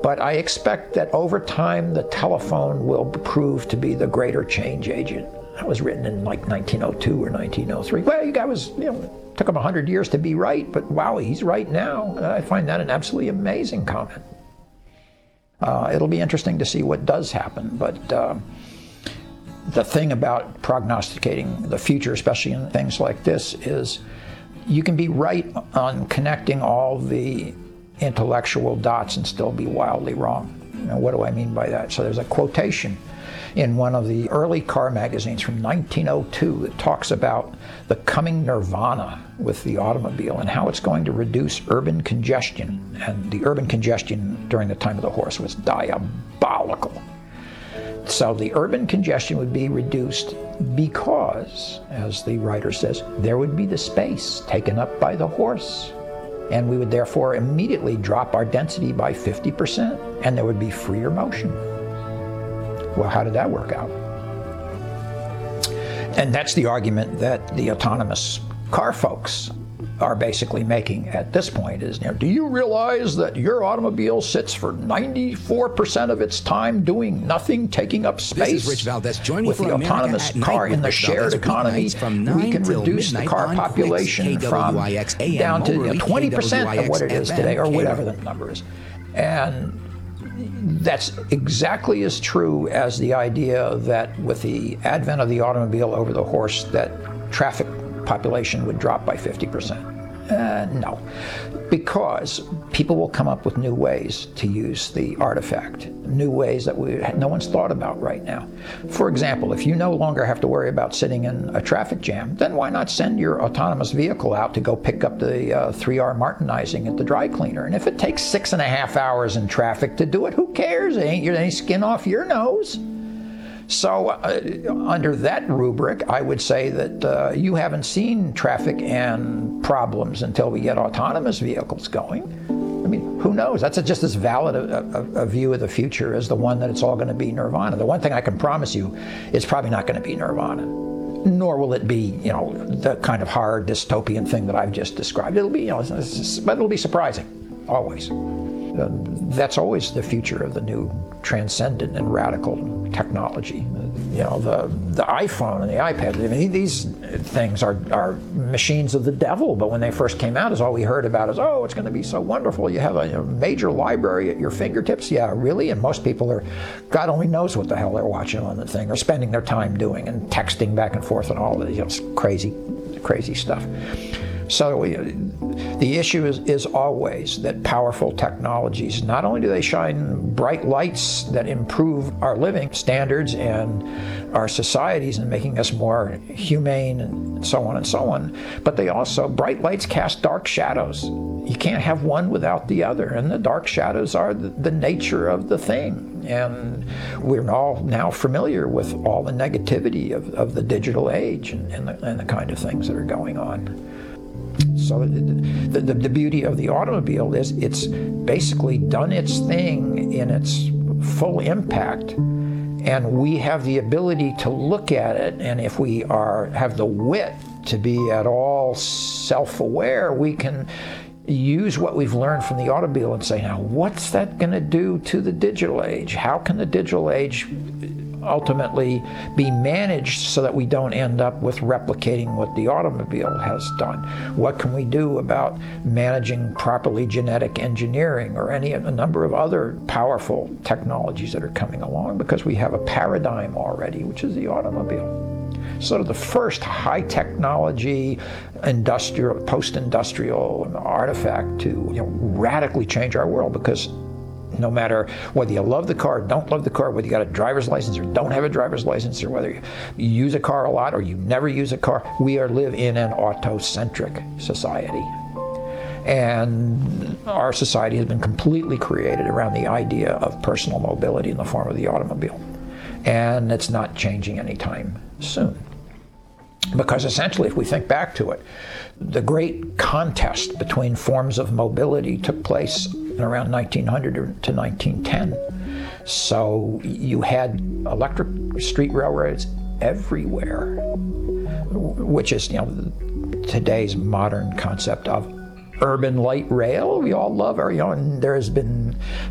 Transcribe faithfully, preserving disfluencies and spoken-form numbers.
But I expect that over time, the telephone will prove to be the greater change agent. That was written in like nineteen oh two or nineteen oh three. Well, you guy was, you know, took him a hundred years to be right, but wow, he's right now. I find that an absolutely amazing comment. Uh, it'll be interesting to see what does happen, but uh, the thing about prognosticating the future, especially in things like this, is you can be right on connecting all the intellectual dots and still be wildly wrong. You know, what do I mean by that? So there's a quotation in one of the early car magazines from nineteen oh two that talks about the coming nirvana with the automobile and how it's going to reduce urban congestion. And the urban congestion during the time of the horse was diabolical. So the urban congestion would be reduced because, as the writer says, there would be the space taken up by the horse. And we would therefore immediately drop our density by fifty percent, and there would be freer motion. Well, how did that work out? And that's the argument that the autonomous car folks are basically making at this point is, you know, do you realize that your automobile sits for ninety-four percent of its time doing nothing, taking up space? This is Rich Valdez joining with you the autonomous car in the shared economy. We can reduce the car population from down to you know, twenty percent of what it is today, or whatever the number is. And that's exactly as true as the idea that with the advent of the automobile over the horse, that traffic population would drop by fifty percent. Uh, no, because people will come up with new ways to use the artifact, new ways that we no one's thought about right now. For example, if you no longer have to worry about sitting in a traffic jam, then why not send your autonomous vehicle out to go pick up the uh, three R Martinizing at the dry cleaner? And if it takes six and a half hours in traffic to do it, who cares? It ain't any skin off your nose. So uh, under that rubric, I would say that uh, you haven't seen traffic and problems until we get autonomous vehicles going. I mean, who knows? That's a, just as valid a, a, a view of the future as the one that it's all going to be nirvana. The one thing I can promise you, it's probably not going to be nirvana. Nor will it be, you know, the kind of hard dystopian thing that I've just described. It'll be, you know, but it'll be surprising, always. Uh, that's always the future of the new transcendent and radical technology. You know, the the iPhone and the iPad, I mean, these things are, are machines of the devil, but when they first came out, is all we heard about is, oh, it's going to be so wonderful. You have a, a major library at your fingertips. Yeah, really? And most people are, God only knows what the hell they're watching on the thing or spending their time doing and texting back and forth and all of this, you know, crazy, crazy stuff. So we, the issue is, is always that powerful technologies, not only do they shine bright lights that improve our living standards and our societies and making us more humane and so on and so on, but they also, bright lights cast dark shadows. You can't have one without the other, and the dark shadows are the, the nature of the thing. And we're all now familiar with all the negativity of, of the digital age and, and, the, and the kind of things that are going on. So the, the, the beauty of the automobile is it's basically done its thing in its full impact, and we have the ability to look at it, and if we are have the wit to be at all self-aware, we can use what we've learned from the automobile and say, now what's that going to do to the digital age? How can the digital age ultimately be managed so that we don't end up with replicating what the automobile has done? What can we do about managing properly genetic engineering or any a number of other powerful technologies that are coming along, because we have a paradigm already, which is the automobile. Sort of the first high technology, industrial, post-industrial artifact to, you know, radically change our world, because no matter whether you love the car or don't love the car, whether you got a driver's license or don't have a driver's license, or whether you use a car a lot or you never use a car, we are live in an auto-centric society. And our society has been completely created around the idea of personal mobility in the form of the automobile. And it's not changing anytime soon. Because essentially, if we think back to it, the great contest between forms of mobility took place in around nineteen hundred to nineteen ten. So you had electric street railroads everywhere, which is, you know, today's modern concept of urban light rail. We all love our, you know, and there has been